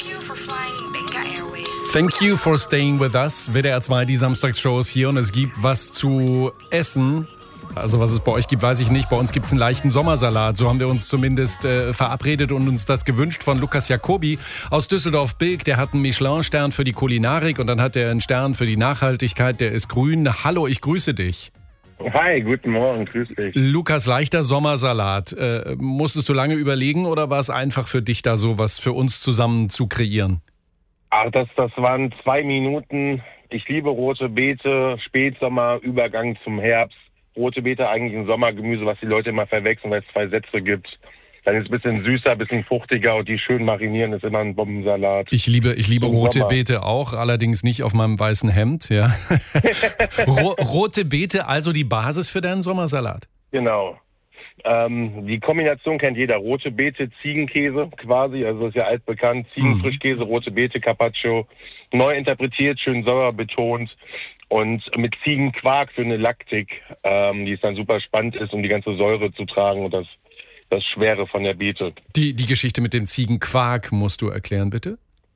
Thank you for staying with us. WDR 2, die Samstagsshows hier und es gibt was zu essen. Also was es bei euch gibt, weiß ich nicht. Bei uns gibt es einen leichten Sommersalat. So haben wir uns zumindest verabredet und uns das gewünscht von Lukas Jacobi aus Düsseldorf-Bilk. Der hat einen Michelin-Stern für die Kulinarik und dann hat er einen Stern für die Nachhaltigkeit. Der ist grün. Hallo, ich grüße dich. Hi, guten Morgen, grüß dich. Lukas, leichter Sommersalat. Musstest du lange überlegen oder war es einfach für dich, da so was für uns zusammen zu kreieren? Ach, das waren 2 Minuten. Ich liebe rote Beete, Spätsommer, Übergang zum Herbst. Rote Beete eigentlich ein Sommergemüse, was die Leute immer verwechseln, weil es 2 Sätze gibt. Dann ist es ein bisschen süßer, ein bisschen fruchtiger und die schön marinieren, ist immer ein Bombensalat. Ich liebe rote Sommer. Beete auch, allerdings nicht auf meinem weißen Hemd. Ja. Rote Beete, also die Basis für deinen Sommersalat? Genau. Die Kombination kennt jeder. Rote Beete, Ziegenkäse quasi, also ist ja altbekannt. Ziegenfrischkäse, rote Beete, Carpaccio. Neu interpretiert, schön sauer betont. Und mit Ziegenquark für eine Laktik, die es dann super spannend ist, um die ganze Säure zu tragen und das Schwere von der Beete. Die Geschichte mit dem Ziegenquark musst du erklären, bitte?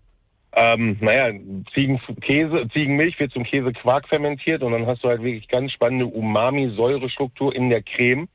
Ziegenmilch wird zum Käsequark fermentiert und dann hast du halt wirklich ganz spannende Umami-Säurestruktur in der Creme,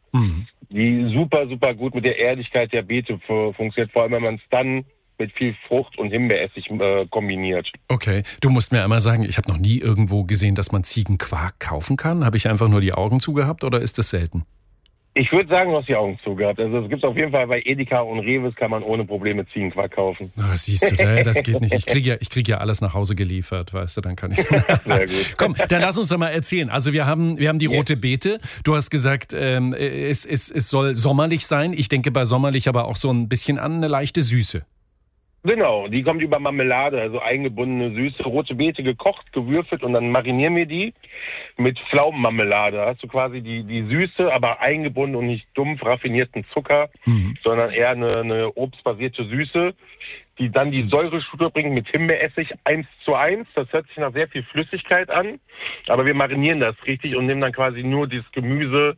die super, super gut mit der Erdigkeit der Beete funktioniert, vor allem wenn man es dann mit viel Frucht und Himbeeressig kombiniert. Okay, du musst mir einmal sagen, ich habe noch nie irgendwo gesehen, dass man Ziegenquark kaufen kann. Habe ich einfach nur die Augen zugehabt oder ist das selten? Ich würde sagen, du hast die Augen zugehabt. Also es gibt auf jeden Fall bei Edeka und Rewe kann man ohne Probleme Ziegenquark kaufen. Oh, siehst du, das geht nicht. Ich krieg ja alles nach Hause geliefert, weißt du, dann kann ich. Sehr gut. Komm, dann lass uns doch mal erzählen. Also wir haben die rote Beete. Du hast gesagt, es soll sommerlich sein. Ich denke bei sommerlich aber auch so ein bisschen an eine leichte Süße. Genau, die kommt über Marmelade, also eingebundene Süße. Rote Beete gekocht, gewürfelt und dann marinieren wir die mit Pflaumenmarmelade. Da hast du quasi die Süße, aber eingebunden und nicht dumpf raffinierten Zucker, sondern eher eine obstbasierte Süße, die dann die Säurestruktur bringt mit Himbeeressig 1:1. Das hört sich nach sehr viel Flüssigkeit an, aber wir marinieren das richtig und nehmen dann quasi nur dieses Gemüse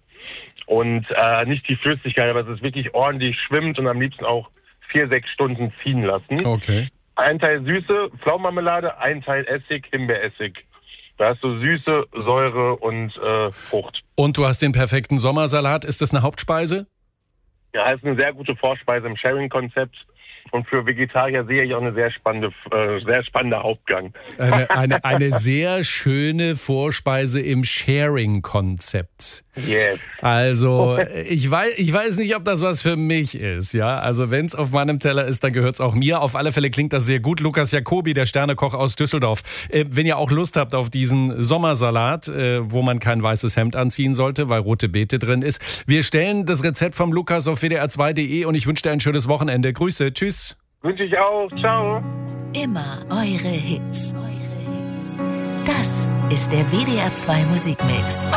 und nicht die Flüssigkeit, aber es ist wirklich ordentlich schwimmt und am liebsten auch 4-6 Stunden ziehen lassen. Okay. Ein Teil Süße, Pflaumenmarmelade, ein Teil Essig, Himbeeressig. Da hast du Süße, Säure und Frucht. Und du hast den perfekten Sommersalat. Ist das eine Hauptspeise? Ja, das ist eine sehr gute Vorspeise im Sharing-Konzept. Und für Vegetarier sehe ich auch eine sehr spannende Hauptgang. Eine sehr schöne Vorspeise im Sharing-Konzept. Yes. Also ich weiß nicht, ob das was für mich ist. Ja, also wenn es auf meinem Teller ist, dann gehört es auch mir. Auf alle Fälle klingt das sehr gut. Lukas Jacobi, der Sternekoch aus Düsseldorf. Wenn ihr auch Lust habt auf diesen Sommersalat, wo man kein weißes Hemd anziehen sollte, weil rote Beete drin ist. Wir stellen das Rezept vom Lukas auf wdr2.de und ich wünsche dir ein schönes Wochenende. Grüße, tschüss. Wünsche ich auch. Ciao. Immer eure Hits. Das ist der WDR 2 Musikmix.